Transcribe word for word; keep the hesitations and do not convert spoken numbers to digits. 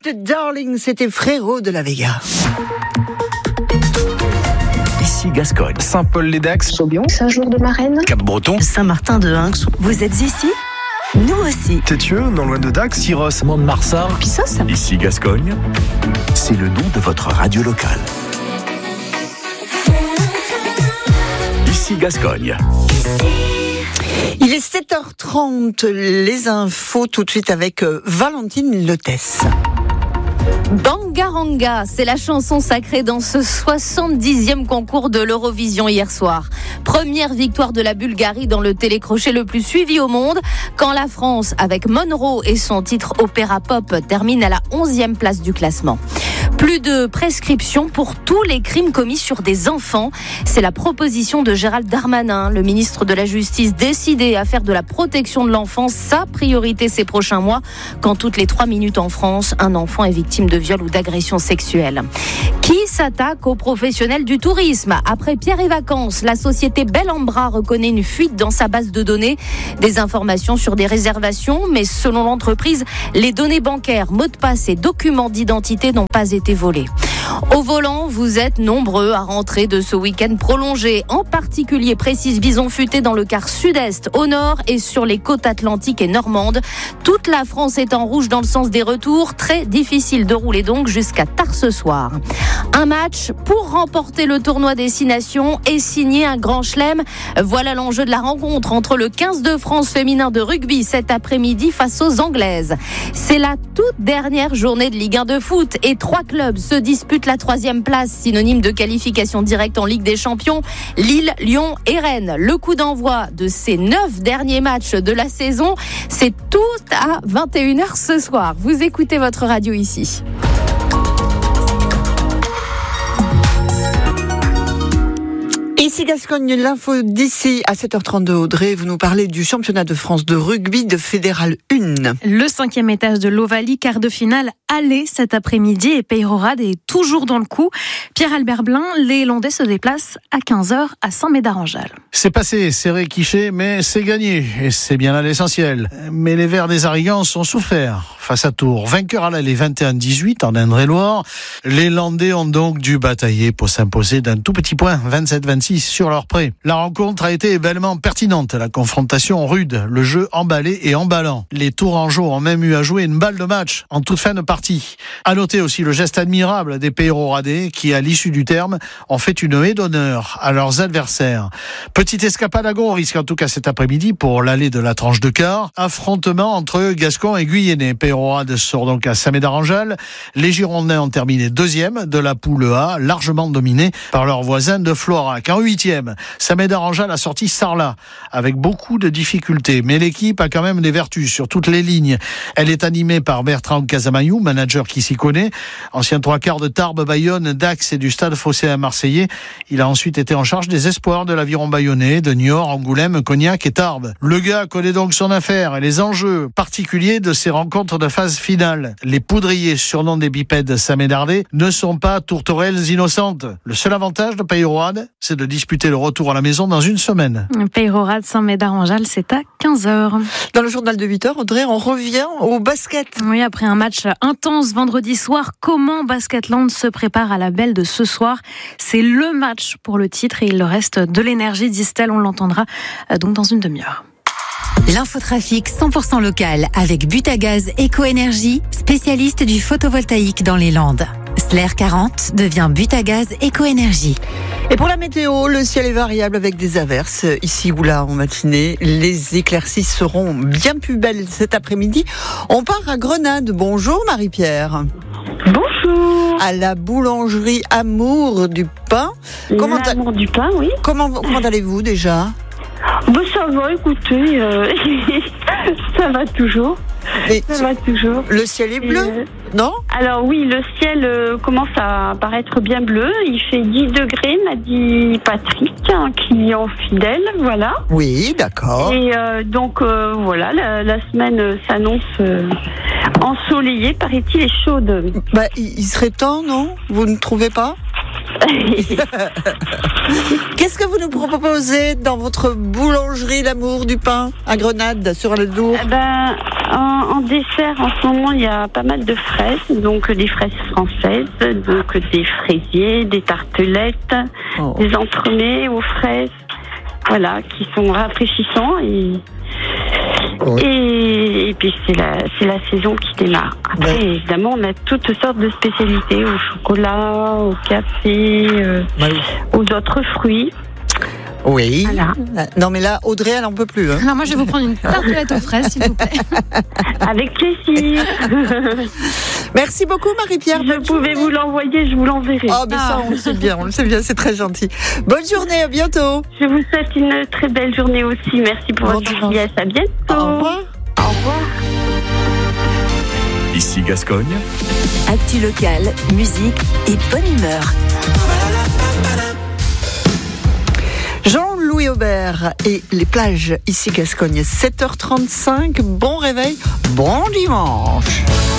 Darling, c'était Frérot de la Vega. Ici Gascogne, Saint-Paul-les-Dax, Saubion, Saint-Jour-de-Marraine, Cap-Breton, Saint-Martin-de-Hinx. Vous êtes ici ? Nous aussi. Tétieux, non loin de Dax, Syros, Mont-de-Marsan, Pissos. Ici Gascogne, c'est le nom de votre radio locale. Ici Gascogne. Il est sept heures trente, les infos tout de suite avec Valentine Lotès. Bangaranga, c'est la chanson sacrée dans ce soixante-dixième concours de l'Eurovision hier soir. Première victoire de la Bulgarie dans le télécrochet le plus suivi au monde, quand la France, avec Monroe et son titre Opéra Pop, termine à la onzième place du classement. Plus de prescription pour tous les crimes commis sur des enfants. C'est la proposition de Gérald Darmanin, le ministre de la Justice, décidé à faire de la protection de l'enfant sa priorité ces prochains mois, quand toutes les trois minutes en France, un enfant est victime de viol ou d'agression sexuelle. Qui s'attaque aux professionnels du tourisme ? Après Pierre et Vacances, la société Bel Ambra reconnaît une fuite dans sa base de données. Des informations sur des réservations, mais selon l'entreprise, les données bancaires, mots de passe et documents d'identité n'ont pas été volés. Au volant, vous êtes nombreux à rentrer de ce week-end prolongé. En particulier, précise Bison Futé dans le quart sud-est, au nord et sur les côtes atlantiques et normandes. Toute la France est en rouge dans le sens des retours. Très difficile de rouler donc jusqu'à tard ce soir. Un match pour remporter le tournoi des Six Nations et signer un grand chelem. Voilà l'enjeu de la rencontre entre le quinze de France féminin de rugby cet après-midi face aux Anglaises. C'est la toute dernière journée de Ligue un de foot et trois clubs se disputent la troisième place, synonyme de qualification directe en Ligue des Champions. Lille, Lyon et Rennes. Le coup d'envoi de ces neuf derniers matchs de la saison, c'est tout à vingt et une heures ce soir. Vous écoutez votre radio ici. Ici Gascogne, l'info d'ici à sept heures trente-deux. Audrey, vous nous parlez du championnat de France de rugby de Fédéral un. Le cinquième étage de l'Ovalie, quart de finale aller cet après-midi et Peyrorade est toujours dans le coup. Pierre-Albert Blin, les Landais se déplacent à quinze heures à Saint-Médard-en-Jalles. C'est passé, c'est réquiché, mais c'est gagné. Et c'est bien là l'essentiel. Mais les Verts des Arigans sont soufferts face à Tours. Vainqueur à l'aller vingt et un dix-huit en Indre-et-Loire. Les Landais ont donc dû batailler pour s'imposer d'un tout petit point, vingt-sept vingt-six sur leur pré. La rencontre a été bellement pertinente. La confrontation rude, le jeu emballé et emballant. Les Tourangeaux ont même eu à jouer une balle de match en toute fin de partie. À noter aussi le geste admirable des Péroradais qui, à l'issue du terme, ont fait une haie d'honneur à leurs adversaires. Petite escapade à gros risque en tout cas cet après-midi pour l'allée de la tranche de quart. Affrontement entre Gascons et Guyennais. Peyrorade sort donc à Saint-Médard-en-Jalles. Les Girondins ont terminé deuxième de la poule A, largement dominée par leurs voisins de Florac. En huitième, Saint-Médard-en-Jalles a sorti Sarlat avec beaucoup de difficultés. Mais l'équipe a quand même des vertus sur toutes les lignes. Elle est animée par Bertrand Casamayou, manager qui s'y connaît. Ancien trois quarts de Tarbes, Bayonne, Dax et du Stade Phocéen marseillais. Il a ensuite été en charge des espoirs de l'aviron bayonnais, de Niort, Angoulême, Cognac et Tarbes. Le gars connaît donc son affaire et les enjeux particuliers de ces rencontres de phase finale. Les poudriers, surnom des bipèdes samédardais, ne sont pas tourterelles innocentes. Le seul avantage de Peyrorade, c'est de disputer le retour à la maison dans une semaine. Peyrorade Saint-Médard-en-Jalles, c'est à quinze heures. Dans le journal de huit heures, Audrey, on revient au basket. Oui, après un match intense vendredi soir, comment Basketland se prépare à la belle de ce soir ? C'est le match pour le titre et il leur reste de l'énergie, disent-elles. On l'entendra donc dans une demi-heure. L'infotrafic cent pour cent local avec Butagaz Eco-Énergie, spécialiste du photovoltaïque dans les Landes. Slair quarante devient Butagaz Eco-Énergie. Et pour la météo, le ciel est variable avec des averses ici ou là en matinée. Les éclaircies seront bien plus belles cet après-midi. On part à Grenade. Bonjour Marie-Pierre. Bonjour. À la boulangerie Amour du Pain. Comment L'amour du pain, oui. Comment, comment allez-vous déjà ? Ben, ça va, écoutez, euh, ça va toujours. Et ça va toujours. Le ciel est bleu, euh, non ? Alors oui, le ciel euh, commence à paraître bien bleu. Il fait dix degrés, m'a dit Patrick, un client fidèle, voilà. Oui, d'accord. Et euh, donc euh, voilà, la, la semaine s'annonce euh, ensoleillée, paraît-il, et chaude. Bah, il serait temps, non ? Vous ne trouvez pas ? Qu'est-ce que vous nous proposez dans votre boulangerie L'Amour du Pain à Grenade, sur le Dour? Eh ben, en, en dessert, en ce moment, il y a pas mal de fraises, donc des fraises françaises, donc des fraisiers, des tartelettes, oh. des entremets aux fraises, voilà, qui sont rafraîchissants et... Oui. Et, et puis c'est la, c'est la saison qui démarre. Après, oui. évidemment, on a toutes sortes de spécialités, au chocolat, au café, euh, oui. aux autres fruits. Oui. Voilà. Non, mais là, Audrey, elle n'en peut plus. Hein. Alors moi, je vais vous prendre une tartelette aux fraises, s'il vous plaît. Avec plaisir. Merci beaucoup, Marie-Pierre. Si je pouvais vous l'envoyer, je vous l'enverrai. Oh, mais ah. ça, on le sait bien, on le sait bien, c'est très gentil. Bonne journée, à bientôt. Je vous souhaite une très belle journée aussi. Merci pour bon votre gentillesse. À bientôt. Au revoir. Au revoir. Ici Gascogne. Actu locale, musique et bonne humeur. Jean-Louis Aubert et les plages ici Gascogne, sept heures trente-cinq, bon réveil, bon dimanche.